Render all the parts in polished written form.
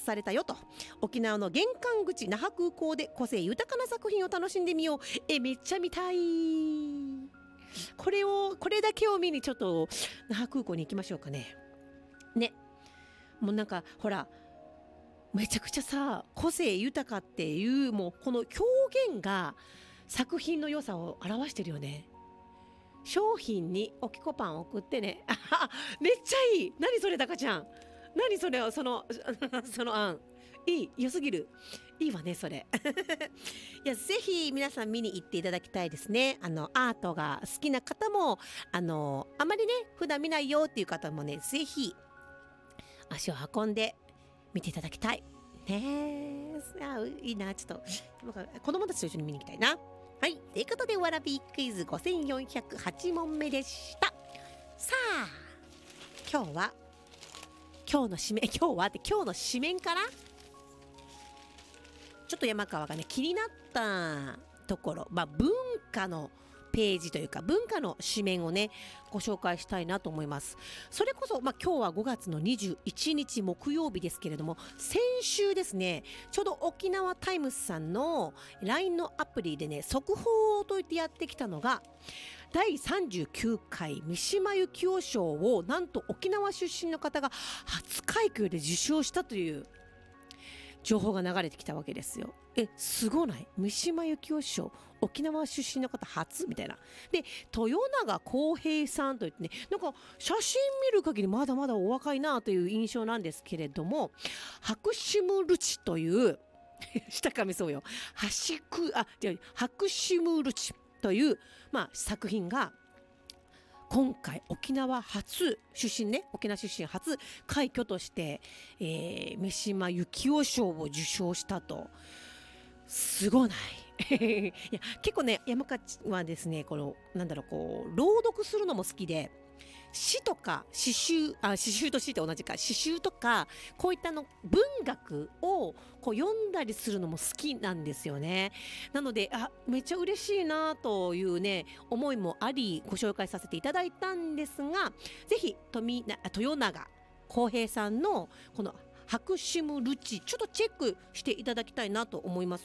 発されたよと。沖縄の玄関口那覇空港で個性豊かな作品を楽しんでみよう。めっちゃ見たい。これだけを見にちょっと那覇空港に行きましょうかね。ね、もうなんかほらめちゃくちゃさ個性豊かっていうもうこの表現が作品の良さを表してるよね。商品におきこパン送ってね。めっちゃいい。何それ、たかちゃん。何それ、その案。いい、良すぎる。いいわね、それ。いや、ぜひ皆さん見に行っていただきたいですね。アートが好きな方も、あまりね、普段見ないよっていう方もね、ぜひ足を運んで見ていただきたい。ねえ、いいな、ちょっと、子供たちと一緒に見に行きたいな。はい、ということでわらびクイズ5408問目でした。さあ、今日の紙面からちょっと山川がね気になったところ、文化のページというか文化の紙面をねご紹介したいなと思います。それこそ、今日は5月の21日木曜日ですけれども、先週ですね、ちょうど沖縄タイムズさんの LINE のアプリでね速報といってやってきたのが第39回三島由紀夫賞をなんと沖縄出身の方が初快挙で受賞したという情報が流れてきたわけですよ。すごない？三島由紀夫賞沖縄出身の方初みたいな。で、豊永康平さんといってね、なんか写真見る限りまだまだお若いなという印象なんですけれども、ハクシムルチという下噛みそうよ。ハクシムルチという、作品が今回沖縄出身初快挙として、三島由紀夫賞を受賞したと。すごないいや結構ね、山川はですね、朗読するのも好きで、詩とか詩集と詩って同じか、詩集とかこういった文学を読んだりするのも好きなんですよね。なのでめっちゃ嬉しいなというね思いもありご紹介させていただいたんですが、ぜひ豊永康平さんのこのハクシムルチちょっとチェックしていただきたいなと思います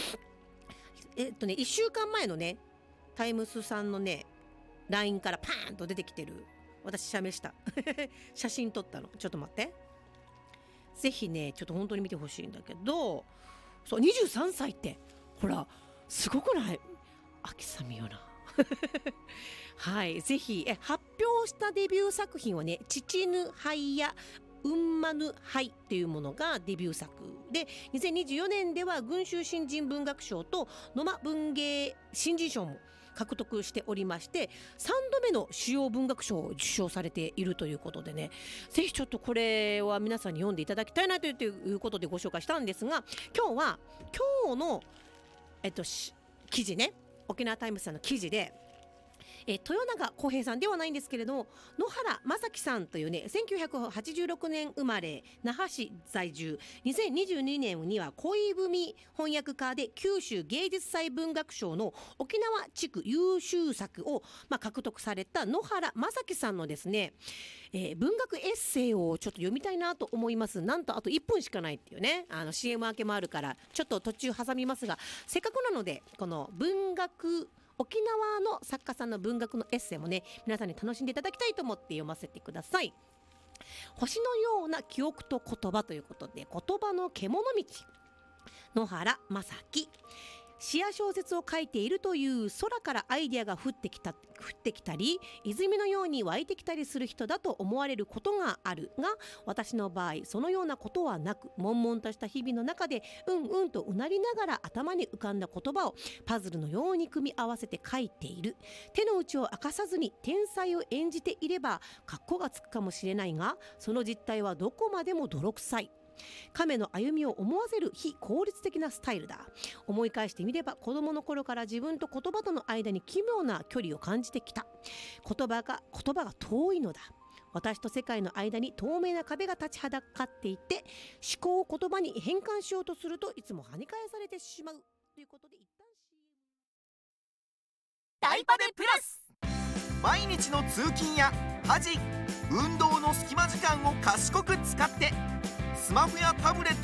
。1週間前のねタイムスさんのね LINE からパーンと出てきてる、私した写真撮ったの。ちょっと待って、ぜひねちょっと本当に見てほしいんだけど、そう23歳ってほらすごくない？秋雨よなはい、ぜひ発表したデビュー作品はね、父ぬはいやうんまぬはいというものがデビュー作で、2024年では群衆新人文学賞と野間文芸新人賞も獲得しておりまして、3度目の主要文学賞を受賞されているということでね、ぜひちょっとこれは皆さんに読んでいただきたいなということでご紹介したんですが、今日の記事ね、沖縄タイムズさんの記事で豊永康平さんではないんですけれども、野原正樹さんというね1986年生まれ那覇市在住、2022年には恋文翻訳家で九州芸術祭文学賞の沖縄地区優秀作を、獲得された野原正樹さんのですね、文学エッセイをちょっと読みたいなと思います。なんとあと1分しかないっていうね、CM 明けもあるからちょっと途中挟みますが、せっかくなのでこの沖縄の作家さんの文学のエッセイもね皆さんに楽しんでいただきたいと思って読ませてください。星のような記憶と言葉ということで、言葉の獣道、野原正樹。詩や小説を書いているという、空からアイデアが降ってきたり泉のように湧いてきたりする人だと思われることがあるが、私の場合そのようなことはなく、悶々とした日々の中でうんとうなりながら頭に浮かんだ言葉をパズルのように組み合わせて書いている。手の内を明かさずに天才を演じていれば格好がつくかもしれないが、その実態はどこまでも泥臭い。亀の歩みを思わせる非効率的なスタイルだ。思い返してみれば、子供の頃から自分と言葉との間に奇妙な距離を感じてきた。言葉が遠いのだ。私と世界の間に透明な壁が立ちはだかっていて、思考を言葉に変換しようとするといつも跳ね返されてしまうということで、一旦 CM。 タイパネプラス。毎日の通勤や家事、運動の隙間時間を賢く使って、スマホやタブレット